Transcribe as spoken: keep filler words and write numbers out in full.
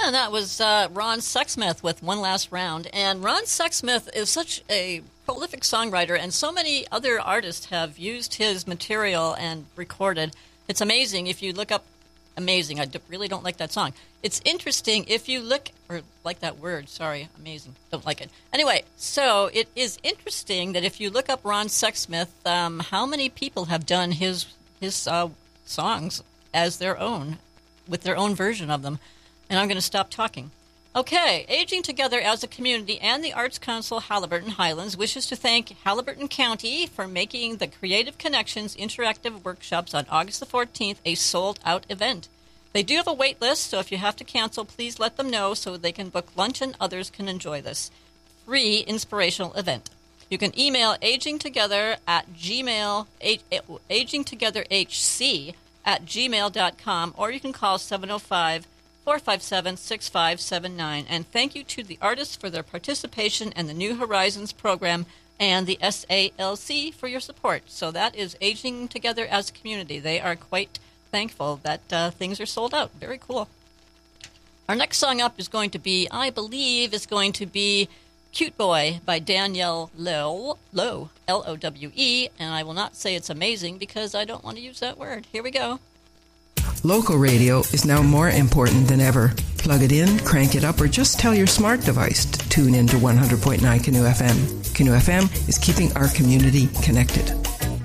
And that was uh, Ron Sexsmith with One Last Round. And Ron Sexsmith is such a prolific songwriter, and so many other artists have used his material and recorded. It's amazing if you look up, amazing, I d- really don't like that song. It's interesting if you look, or like that word, sorry, amazing, don't like it. Anyway, so it is interesting that if you look up Ron Sexsmith, um, how many people have done his, his uh, songs as their own, with their own version of them. And I'm going to stop talking. Okay, Aging Together as a Community and the Arts Council Haliburton Highlands wishes to thank Haliburton County for making the Creative Connections interactive workshops on August the fourteenth a sold-out event. They do have a wait list, so if you have to cancel, please let them know so they can book lunch and others can enjoy this free inspirational event. You can email agingtogether at gmail, agingtogetherhc at gmail dot com, or you can call seven oh five, four five seven, six five seven nine. And thank you to the artists for their participation in the New Horizons program and the S A L C for your support. So that is Aging Together as a Community. They are quite thankful that uh, things are sold out. Very cool. Our next song up is going to be, I believe, is going to be Cute Boy by Danielle Lowe, Lowe, L O W E, and I will not say it's amazing because I don't want to use that word. Here we go. Local radio is now more important than ever. Plug it in, crank it up, or just tell your smart device to tune in to one hundred point nine Canoe F M. Canoe F M is keeping our community connected.